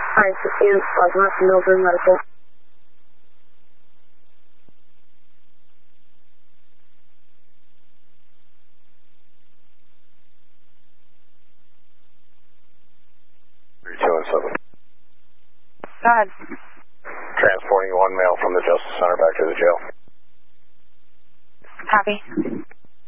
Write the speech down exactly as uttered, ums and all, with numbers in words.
Hi, sixteen, Plasma, Milford Medical. two and seven. Go ahead. Transporting one male from the Justice Center back to the jail. Copy.